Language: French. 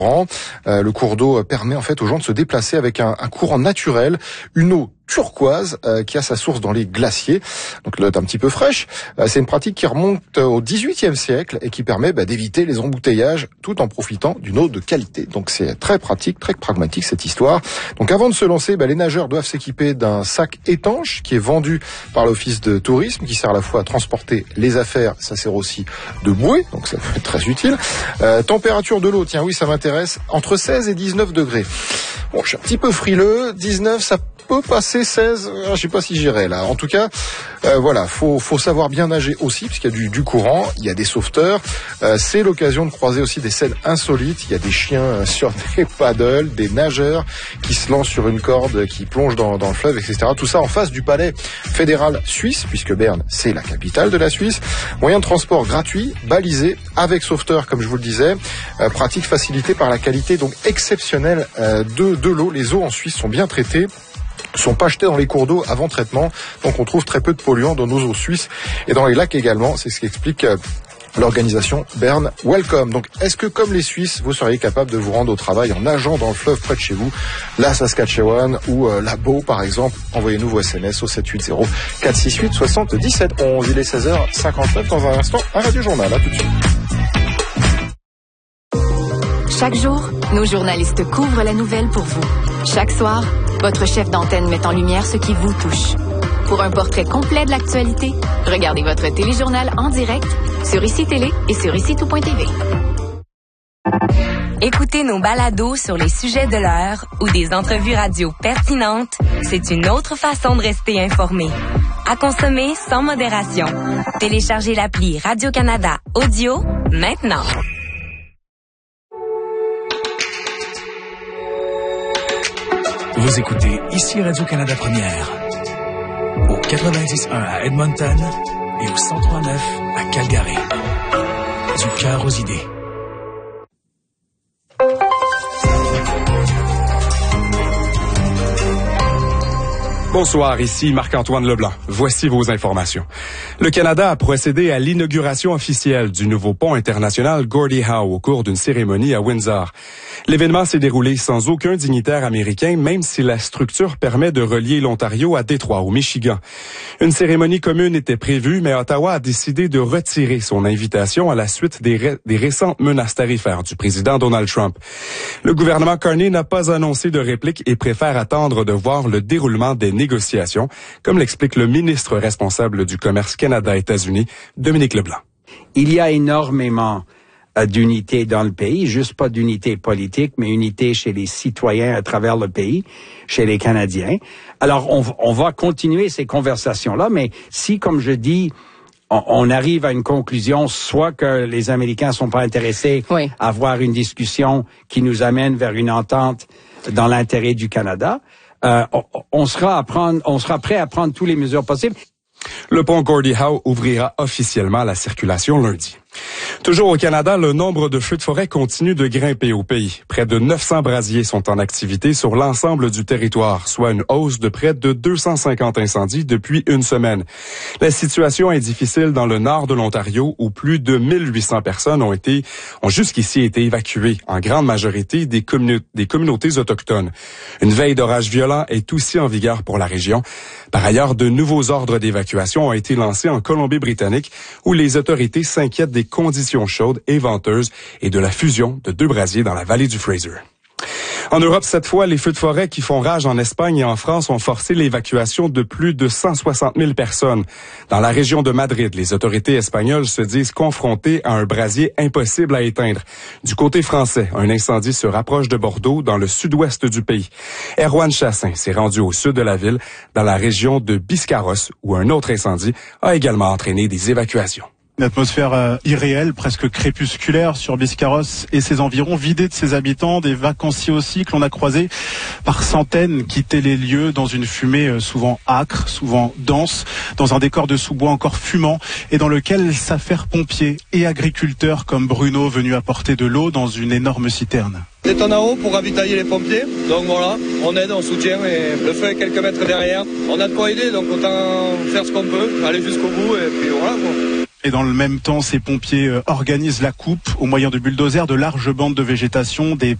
Le cours d'eau permet en fait aux gens de se déplacer avec un courant naturel, une eau turquoise qui a sa source dans les glaciers. Donc l'eau est un petit peu fraîche. C'est une pratique qui remonte au XVIIIe siècle et qui permet d'éviter les embouteillages tout en profitant d'une eau de qualité. Donc c'est très pratique, très pragmatique cette histoire. Donc avant de se lancer, les nageurs doivent s'équiper d'un sac étanche qui est vendu par l'office de tourisme, qui sert à la fois à transporter les affaires, ça sert aussi de bouée, donc ça peut être très utile. Température de l'eau, tiens oui ça m'intéresse, entre 16 et 19 degrés. Bon, je suis un petit peu frileux, 19 ça peut passer, 16, je sais pas si j'irai là. En tout cas, voilà, faut savoir bien nager aussi, puisqu'il y a du courant, il y a des sauveteurs. C'est l'occasion de croiser aussi des scènes insolites. Il y a des chiens sur des paddles, des nageurs qui se lancent sur une corde, qui plongent dans le fleuve, etc. Tout ça en face du palais fédéral suisse, puisque Berne, c'est la capitale de la Suisse. Moyen de transport gratuit, balisé, avec sauveteur, comme je vous le disais. Pratique facilitée par la qualité donc exceptionnelle de l'eau. Les eaux en Suisse sont bien traitées, sont pas jetés dans les cours d'eau avant traitement, donc on trouve très peu de polluants dans nos eaux suisses et dans les lacs également. C'est ce qui explique l'organisation Berne Welcome. Donc, est-ce que, comme les Suisses, vous seriez capable de vous rendre au travail en nageant dans le fleuve près de chez vous, la Saskatchewan ou la Bow, par exemple? Envoyez-nous vos SMS au 780 468 77 11. Il est 16h59 dans un instant, un Radio Journal. À tout de suite. Chaque jour, nos journalistes couvrent la nouvelle pour vous. Chaque soir, votre chef d'antenne met en lumière ce qui vous touche. Pour un portrait complet de l'actualité, regardez votre téléjournal en direct sur ICI Télé et sur ICITout.tv. Écoutez nos balados sur les sujets de l'heure ou des entrevues radio pertinentes, c'est une autre façon de rester informé. À consommer sans modération. Téléchargez l'appli Radio-Canada Audio maintenant. Vous écoutez ici Radio-Canada Première, au 90.1 à Edmonton et au 103.9 à Calgary. Du cœur aux idées. Bonsoir, ici Marc-Antoine Leblanc. Voici vos informations. Le Canada a procédé à l'inauguration officielle du nouveau pont international Gordie Howe au cours d'une cérémonie à Windsor. L'événement s'est déroulé sans aucun dignitaire américain, même si la structure permet de relier l'Ontario à Détroit, au Michigan. Une cérémonie commune était prévue, mais Ottawa a décidé de retirer son invitation à la suite des récentes menaces tarifaires du président Donald Trump. Le gouvernement Carney n'a pas annoncé de réplique et préfère attendre de voir le déroulement des négociations, comme l'explique le ministre responsable du commerce Canada-États-Unis, Dominique Leblanc. Il y a énormément d'unité dans le pays, juste pas d'unité politique, mais unité chez les citoyens à travers le pays, chez les Canadiens. Alors, on va continuer ces conversations-là, mais si, comme je dis, on arrive à une conclusion, soit que les Américains sont pas intéressés à avoir une discussion qui nous amène vers une entente dans l'intérêt du Canada, on sera prêt à prendre toutes les mesures possibles. Le pont Gordie Howe ouvrira officiellement la circulation lundi. Toujours au Canada, le nombre de feux de forêt continue de grimper au pays. Près de 900 brasiers sont en activité sur l'ensemble du territoire, soit une hausse de près de 250 incendies depuis une semaine. La situation est difficile dans le nord de l'Ontario, où plus de 1800 personnes ont jusqu'ici été évacuées, en grande majorité des communautés autochtones. Une veille d'orage violent est aussi en vigueur pour la région. Par ailleurs, de nouveaux ordres d'évacuation ont été lancés en Colombie-Britannique, où les autorités s'inquiètent des conditions chaudes et venteuses et de la fusion de 2 brasiers dans la vallée du Fraser. En Europe, cette fois, les feux de forêt qui font rage en Espagne et en France ont forcé l'évacuation de plus de 160 000 personnes. Dans la région de Madrid, les autorités espagnoles se disent confrontées à un brasier impossible à éteindre. Du côté français, un incendie se rapproche de Bordeaux, dans le sud-ouest du pays. Erwan Chassin s'est rendu au sud de la ville, dans la région de Biscarrosse, où un autre incendie a également entraîné des évacuations. Une atmosphère irréelle, presque crépusculaire sur Biscarrosse et ses environs, vidée de ses habitants, des vacanciers aussi que l'on a croisés par centaines quitter les lieux dans une fumée souvent âcre, souvent dense, dans un décor de sous-bois encore fumant et dans lequel s'affairent pompiers et agriculteurs comme Bruno venu apporter de l'eau dans une énorme citerne. C'est en haut pour ravitailler les pompiers, donc voilà, on aide, on soutient et le feu est quelques mètres derrière. On a de quoi aider, donc autant faire ce qu'on peut, aller jusqu'au bout et puis voilà quoi. Et dans le même temps, ces pompiers organisent la coupe au moyen de bulldozers de larges bandes de végétation, des